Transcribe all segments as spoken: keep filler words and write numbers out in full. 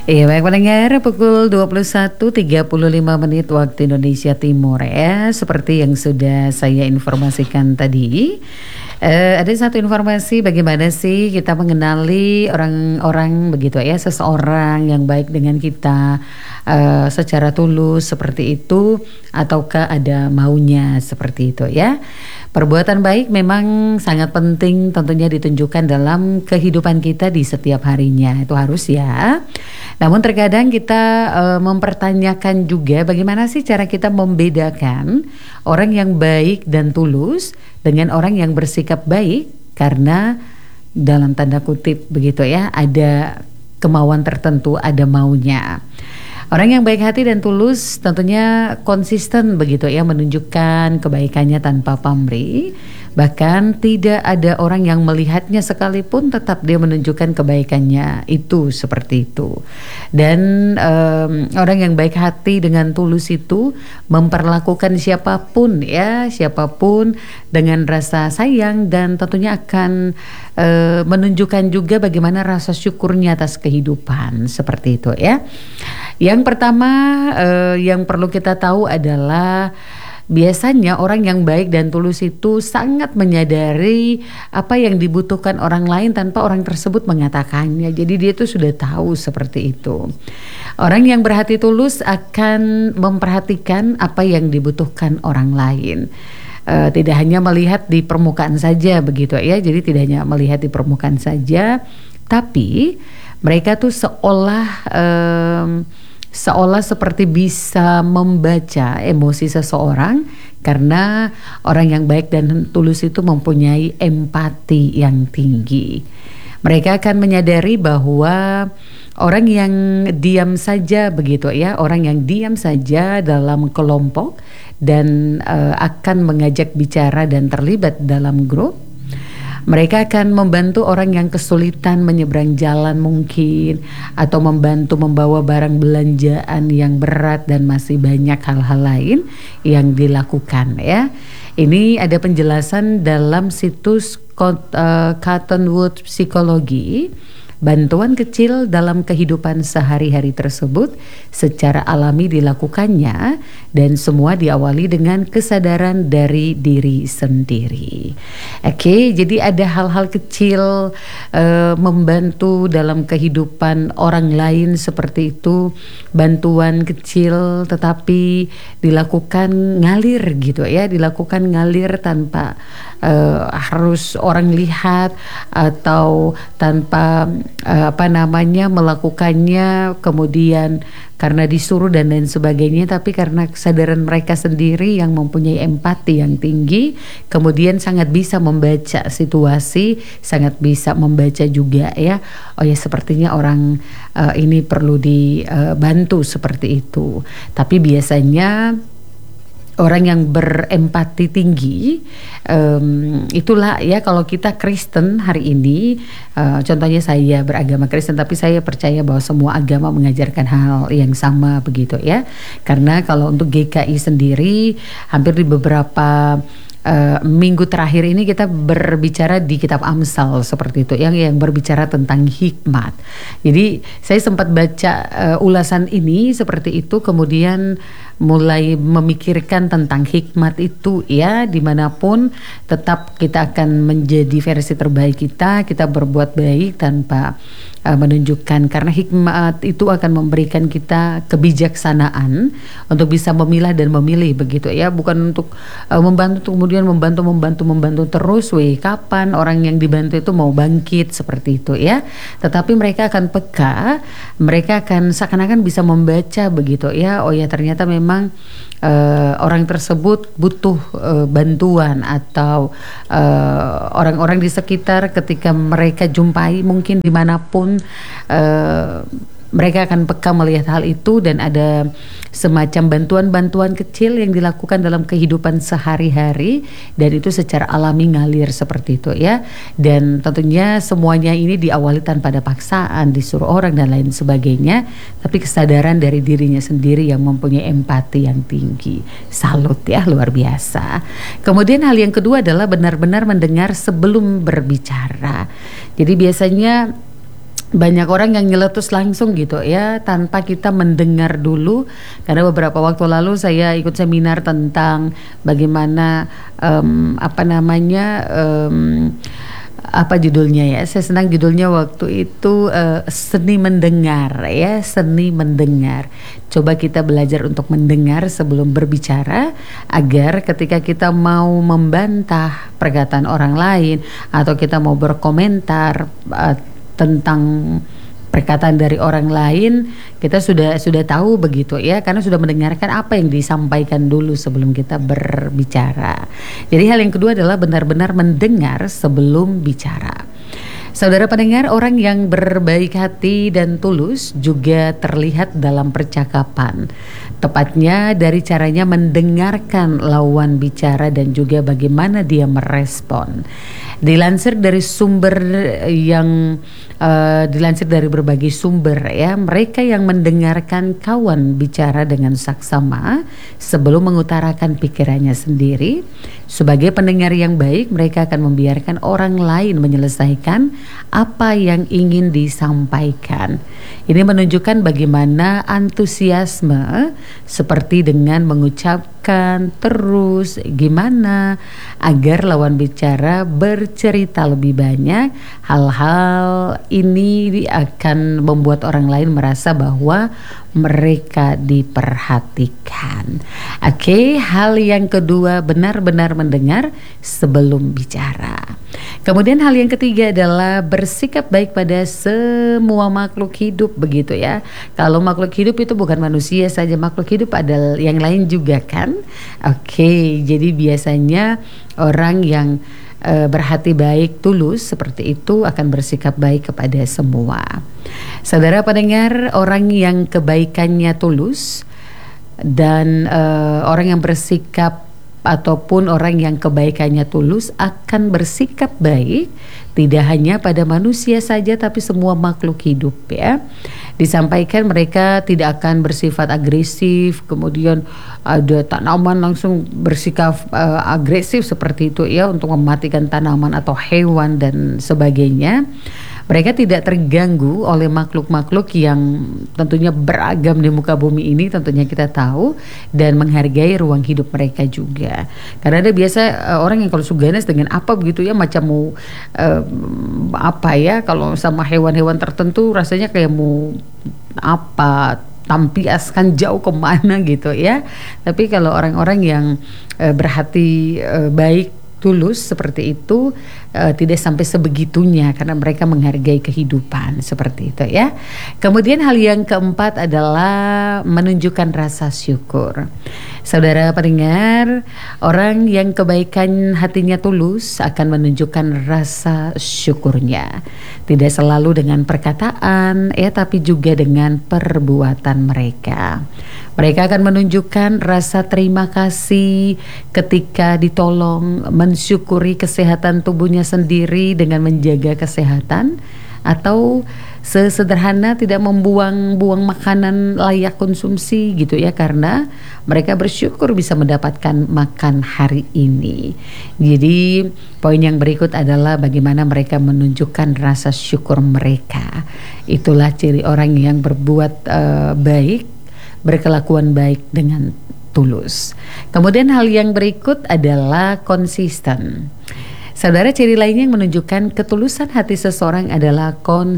Iya baik pendengar, pukul dua puluh satu tiga puluh lima menit waktu Indonesia Timur ya. Seperti yang sudah saya informasikan tadi, eh, ada satu informasi bagaimana sih kita mengenali orang-orang begitu ya, seseorang yang baik dengan kita eh, secara tulus seperti itu, ataukah ada maunya seperti itu ya. Perbuatan baik memang sangat penting tentunya ditunjukkan dalam kehidupan kita di setiap harinya, itu harus ya. Namun terkadang kita e, mempertanyakan juga bagaimana sih cara kita membedakan orang yang baik dan tulus dengan orang yang bersikap baik karena dalam tanda kutip begitu ya, ada kemauan tertentu, ada maunya. Orang yang baik hati dan tulus tentunya konsisten begitu ya, menunjukkan kebaikannya tanpa pamrih. Bahkan tidak ada orang yang melihatnya sekalipun tetap dia menunjukkan kebaikannya itu seperti itu. Dan um, orang yang baik hati dengan tulus itu memperlakukan siapapun ya, siapapun dengan rasa sayang, dan tentunya akan uh, menunjukkan juga bagaimana rasa syukurnya atas kehidupan seperti itu ya. Yang pertama uh, yang perlu kita tahu adalah biasanya orang yang baik dan tulus itu sangat menyadari apa yang dibutuhkan orang lain tanpa orang tersebut mengatakannya. Jadi dia tuh sudah tahu seperti itu. Orang yang berhati tulus akan memperhatikan apa yang dibutuhkan orang lain. Uh, tidak hanya melihat di permukaan saja begitu ya. Jadi tidak hanya melihat di permukaan saja, tapi mereka tuh seolah um, seolah seperti bisa membaca emosi seseorang, karena orang yang baik dan tulus itu mempunyai empati yang tinggi. Mereka akan menyadari bahwa orang yang diam saja begitu ya, orang yang diam saja dalam kelompok dan uh, akan mengajak bicara dan terlibat dalam grup, mereka akan membantu orang yang kesulitan menyeberang jalan mungkin, atau membantu membawa barang belanjaan yang berat, dan masih banyak hal-hal lain yang dilakukan ya. Ini ada penjelasan dalam situs uh, Cottonwood Psikologi. Bantuan kecil dalam kehidupan sehari-hari tersebut secara alami dilakukannya, dan semua diawali dengan kesadaran dari diri sendiri. Oke, jadi ada hal-hal kecil uh, membantu dalam kehidupan orang lain seperti itu. Bantuan kecil tetapi dilakukan ngalir gitu ya, dilakukan ngalir tanpa uh, harus orang lihat atau tanpa Uh, apa namanya melakukannya kemudian karena disuruh dan lain sebagainya, tapi karena kesadaran mereka sendiri yang mempunyai empati yang tinggi, kemudian sangat bisa membaca situasi, sangat bisa membaca juga ya, oh ya sepertinya orang uh, ini perlu dibantu uh, seperti itu. Tapi biasanya orang yang berempati tinggi, um, itulah ya, kalau kita Kristen hari ini, uh, contohnya saya beragama Kristen, tapi saya percaya bahwa semua agama mengajarkan hal yang sama begitu ya. Karena kalau untuk G K I sendiri, hampir di beberapa Uh, minggu terakhir ini kita berbicara di kitab Amsal seperti itu, yang yang berbicara tentang hikmat. Jadi saya sempat baca uh, ulasan ini seperti itu, kemudian mulai memikirkan tentang hikmat itu ya, dimanapun tetap kita akan menjadi versi terbaik kita, kita berbuat baik tanpa uh, menunjukkan, karena hikmat itu akan memberikan kita kebijaksanaan untuk bisa memilah dan memilih begitu ya, bukan untuk uh, membantu kemudian membantu membantu membantu terus, weh kapan orang yang dibantu itu mau bangkit seperti itu ya. Tetapi mereka akan peka, mereka akan seakan-akan bisa membaca begitu ya, oh ya ternyata memang uh, orang tersebut butuh uh, bantuan, atau uh, orang-orang di sekitar ketika mereka jumpai mungkin dimanapun, uh, mereka akan peka melihat hal itu, dan ada semacam bantuan-bantuan kecil yang dilakukan dalam kehidupan sehari-hari, dan itu secara alami ngalir seperti itu ya. Dan tentunya semuanya ini diawali tanpa ada paksaan, disuruh orang dan lain sebagainya, tapi kesadaran dari dirinya sendiri yang mempunyai empati yang tinggi. Salut ya, luar biasa. Kemudian hal yang kedua adalah benar-benar mendengar sebelum berbicara. Jadi biasanya banyak orang yang nyeletus langsung gitu ya tanpa kita mendengar dulu. Karena beberapa waktu lalu saya ikut seminar tentang bagaimana um, apa namanya um, apa judulnya ya, saya senang judulnya waktu itu uh, seni mendengar ya, seni mendengar. Coba kita belajar untuk mendengar sebelum berbicara, agar ketika kita mau membantah perkataan orang lain atau kita mau berkomentar uh, tentang perkataan dari orang lain, kita sudah sudah tahu begitu ya, karena sudah mendengarkan apa yang disampaikan dulu sebelum kita berbicara. Jadi hal yang kedua adalah benar-benar mendengar sebelum bicara. Saudara pendengar, orang yang berbaik hati dan tulus juga terlihat dalam percakapan. Tepatnya dari caranya mendengarkan lawan bicara dan juga bagaimana dia merespon. Dilansir dari sumber yang uh, dilansir dari berbagai sumber ya, mereka yang mendengarkan kawan bicara dengan saksama sebelum mengutarakan pikirannya sendiri. Sebagai pendengar yang baik, mereka akan membiarkan orang lain menyelesaikan apa yang ingin disampaikan. Ini menunjukkan bagaimana antusiasme, seperti dengan mengucapkan terus gimana agar lawan bicara bercerita lebih banyak. Hal-hal ini akan membuat orang lain merasa bahwa mereka diperhatikan. Oke, hal yang kedua, benar-benar mendengar sebelum bicara. Kemudian hal yang ketiga adalah bersikap baik pada semua makhluk hidup, begitu ya. Kalau makhluk hidup itu bukan manusia saja, makhluk hidup ada yang lain juga kan. Oke, jadi biasanya orang yang e, berhati baik, tulus seperti itu akan bersikap baik kepada semua. Saudara pendengar, orang yang kebaikannya tulus dan e, orang yang bersikap ataupun orang yang kebaikannya tulus akan bersikap baik tidak hanya pada manusia saja tapi semua makhluk hidup ya. Disampaikan mereka tidak akan bersifat agresif, kemudian ada tanaman langsung bersikap uh, agresif seperti itu ya untuk mematikan tanaman atau hewan dan sebagainya. Mereka tidak terganggu oleh makhluk-makhluk yang tentunya beragam di muka bumi ini, tentunya kita tahu, dan menghargai ruang hidup mereka juga. Karena ada biasa uh, orang yang kalau suganas dengan apa begitu ya, macam mau uh, apa ya, kalau sama hewan-hewan tertentu rasanya kayak mau apa, tampiaskan jauh kemana gitu ya. Tapi kalau orang-orang yang uh, berhati uh, baik, tulus seperti itu uh, tidak sampai sebegitunya karena mereka menghargai kehidupan seperti itu ya. Kemudian hal yang keempat adalah menunjukkan rasa syukur. Saudara pendengar, orang yang kebaikan hatinya tulus akan menunjukkan rasa syukurnya. Tidak selalu dengan perkataan ya, tapi juga dengan perbuatan mereka. Mereka akan menunjukkan rasa terima kasih ketika ditolong, mensyukuri kesehatan tubuhnya sendiri dengan menjaga kesehatan, atau sesederhana tidak membuang-buang makanan layak konsumsi gitu ya, karena mereka bersyukur bisa mendapatkan makan hari ini. Jadi poin yang berikut adalah bagaimana mereka menunjukkan rasa syukur mereka. Itulah ciri orang yang berbuat uh, baik, berkelakuan baik dengan tulus. Kemudian hal yang berikut adalah konsisten. Saudara, ciri lainnya yang menunjukkan ketulusan hati seseorang adalah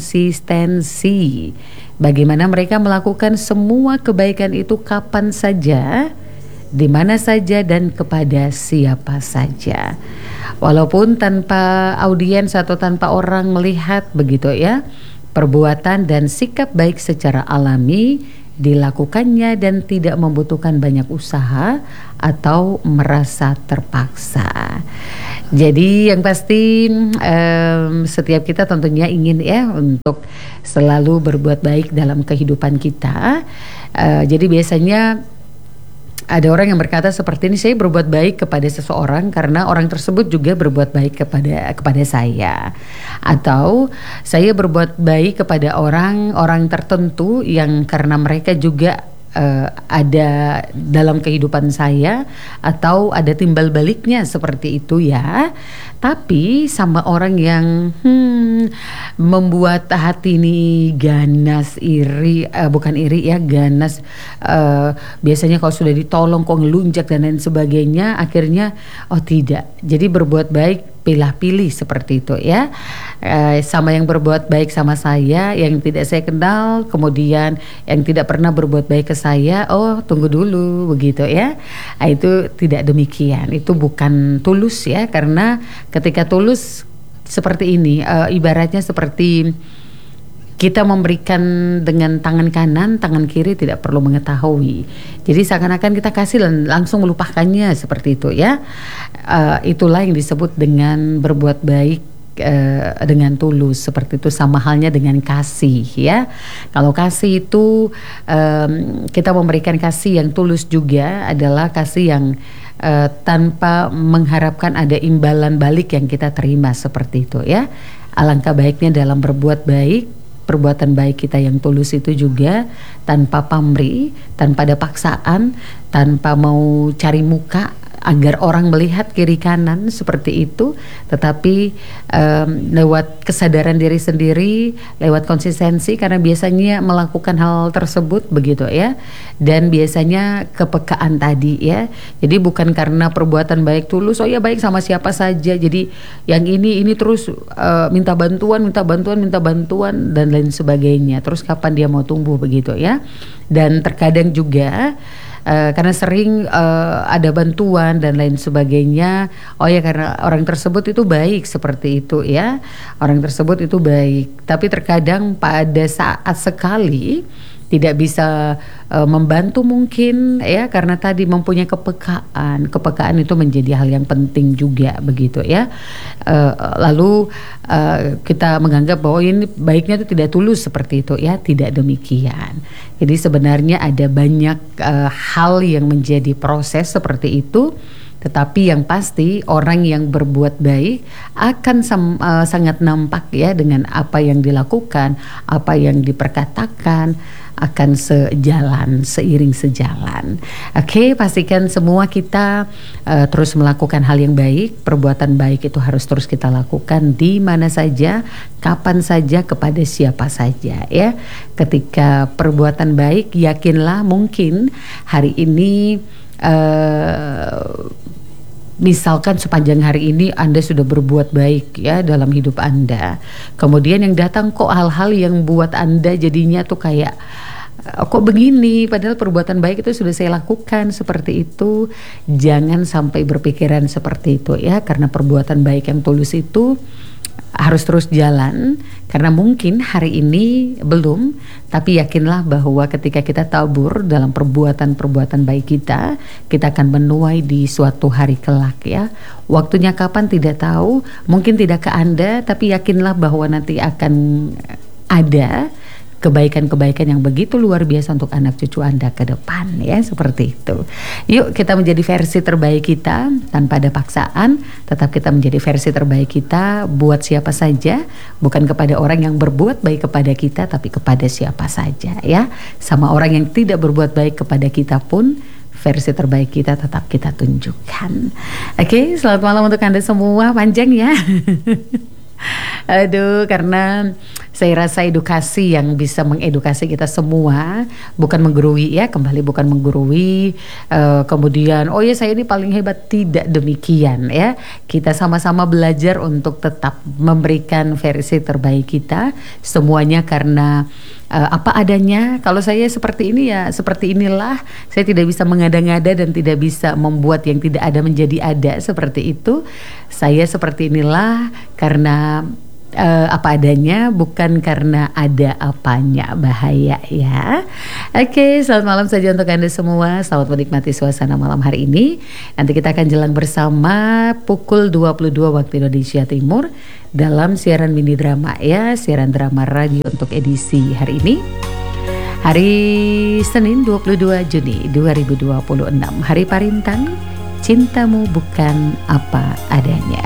konsistensi. Bagaimana mereka melakukan semua kebaikan itu kapan saja, di mana saja, dan kepada siapa saja. Walaupun tanpa audiens atau tanpa orang melihat begitu ya, perbuatan dan sikap baik secara alami dilakukannya dan tidak membutuhkan banyak usaha atau merasa terpaksa. Jadi yang pasti um, setiap kita tentunya ingin ya untuk selalu berbuat baik dalam kehidupan kita. Uh, jadi biasanya ada orang yang berkata seperti ini, saya berbuat baik kepada seseorang karena orang tersebut juga berbuat baik kepada kepada saya, atau saya berbuat baik kepada orang-orang tertentu yang karena mereka juga uh, ada dalam kehidupan saya, atau ada timbal baliknya seperti itu ya. Tapi sama orang yang hmm, membuat hati ini ganas, iri, uh, bukan iri ya, ganas. Uh, biasanya kalau sudah ditolong kok ngelunjak dan lain sebagainya, akhirnya oh tidak. Jadi berbuat baik pilih-pilih seperti itu ya, e, sama yang berbuat baik sama saya, yang tidak saya kenal, kemudian yang tidak pernah berbuat baik ke saya, oh tunggu dulu begitu ya. Nah, itu tidak demikian, itu bukan tulus ya, karena ketika tulus seperti ini, e, ibaratnya seperti kita memberikan dengan tangan kanan, tangan kiri tidak perlu mengetahui. Jadi seakan-akan kita kasih dan langsung melupakannya seperti itu ya. Uh, itulah yang disebut dengan berbuat baik uh, dengan tulus, seperti itu. Sama halnya dengan kasih ya. Kalau kasih itu um, kita memberikan kasih yang tulus juga adalah kasih yang uh, tanpa mengharapkan ada imbalan balik yang kita terima, seperti itu ya. Alangkah baiknya dalam berbuat baik, perbuatan baik kita yang tulus itu juga tanpa pamrih, tanpa ada paksaan, tanpa mau cari muka agar orang melihat kiri kanan seperti itu, tetapi um, lewat kesadaran diri sendiri, lewat konsistensi, karena biasanya melakukan hal tersebut begitu ya, dan biasanya kepekaan tadi ya. Jadi bukan karena perbuatan baik tulus, oh ya baik sama siapa saja, jadi yang ini ini terus uh, minta bantuan, minta bantuan, minta bantuan dan lain sebagainya. Terus kapan dia mau tumbuh begitu ya? Dan terkadang juga Uh, karena sering uh, ada bantuan dan lain sebagainya, oh ya karena orang tersebut itu baik, seperti itu ya, orang tersebut itu baik, tapi terkadang pada saat sekali tidak bisa uh, membantu mungkin ya, karena tadi mempunyai kepekaan. Kepekaan itu menjadi hal yang penting juga begitu ya. Uh, lalu uh, kita menganggap bahwa ini baiknya itu tidak tulus, seperti itu ya. Tidak demikian. Jadi sebenarnya ada banyak uh, hal yang menjadi proses seperti itu. Tetapi yang pasti orang yang berbuat baik akan sam, uh, sangat nampak ya, dengan apa yang dilakukan, apa yang diperkatakan, akan sejalan, seiring sejalan. Oke, pastikan semua kita uh, terus melakukan hal yang baik. Perbuatan baik itu harus terus kita lakukan di mana saja, kapan saja, kepada siapa saja ya. Ketika perbuatan baik, yakinlah mungkin hari ini uh, misalkan sepanjang hari ini Anda sudah berbuat baik ya dalam hidup Anda. Kemudian yang datang kok hal-hal yang buat Anda jadinya tuh kayak kok begini, padahal perbuatan baik itu sudah saya lakukan, seperti itu. Jangan sampai berpikiran seperti itu ya, karena perbuatan baik yang tulus itu harus terus jalan, karena mungkin hari ini belum, tapi yakinlah bahwa ketika kita tabur dalam perbuatan-perbuatan baik kita, kita akan menuai di suatu hari kelak ya. Waktunya kapan tidak tahu, mungkin tidak ke Anda, tapi yakinlah bahwa nanti akan ada kebaikan-kebaikan yang begitu luar biasa untuk anak cucu Anda ke depan ya, seperti itu. Yuk kita menjadi versi terbaik kita tanpa ada paksaan, tetap kita menjadi versi terbaik kita buat siapa saja, bukan kepada orang yang berbuat baik kepada kita, tapi kepada siapa saja ya. Sama orang yang tidak berbuat baik kepada kita pun, versi terbaik kita tetap kita tunjukkan. Oke, selamat malam untuk Anda semua, panjang ya. Aduh, karena saya rasa edukasi yang bisa mengedukasi kita semua, bukan menggurui ya, kembali bukan menggurui, uh, kemudian oh ya saya ini paling hebat, tidak demikian ya. Kita sama-sama belajar untuk tetap memberikan versi terbaik kita, semuanya karena uh, apa adanya. Kalau saya seperti ini ya seperti inilah, saya tidak bisa mengada-ngada dan tidak bisa membuat yang tidak ada menjadi ada, seperti itu. Saya seperti inilah karena uh, apa adanya, bukan karena ada apanya, bahaya ya. Oke, selamat malam saja untuk Anda semua. Selamat menikmati suasana malam hari ini. Nanti kita akan jelang bersama pukul dua puluh dua waktu Indonesia Timur dalam siaran mini drama ya, siaran drama radio untuk edisi hari ini. Hari Senin dua puluh dua Juni dua ribu dua puluh enam, Hari Parintang, cintamu bukan apa adanya.